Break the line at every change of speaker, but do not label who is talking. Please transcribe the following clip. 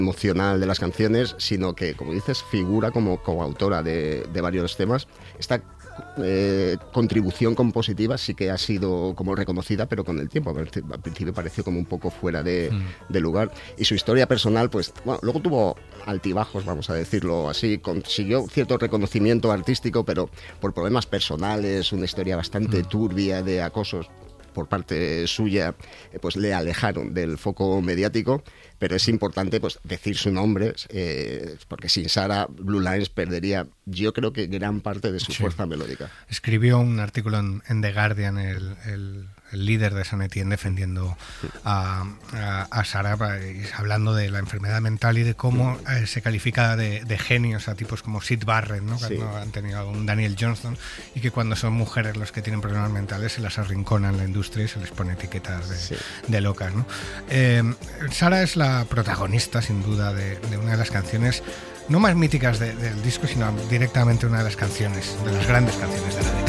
emocional de las canciones, sino que, como dices, figura como coautora de varios temas. Esta contribución compositiva sí que ha sido como reconocida, pero con el tiempo. Al principio pareció como un poco fuera de lugar. Y su historia personal, pues, bueno, luego tuvo altibajos, vamos a decirlo así. Consiguió cierto reconocimiento artístico, pero por problemas personales, una historia bastante turbia de acosos por parte suya, pues le alejaron del foco mediático. Pero es importante, pues, decir su nombre, porque sin Sara, Blue Lines perdería, yo creo que gran parte de su fuerza melódica.
Escribió un artículo en The Guardian, el líder de Saint Etienne, defendiendo a Sara, hablando de la enfermedad mental y de cómo se califica de genios a tipos como Syd Barrett, ¿no?
Sí.
Cuando han tenido un Daniel Johnston, y que cuando son mujeres los que tienen problemas mentales se las arrinconan en la industria y se les pone etiquetas de locas, ¿no? Sara es la protagonista, sin duda, de una de las canciones no más míticas del disco, sino directamente una de las canciones, de las grandes canciones de la década.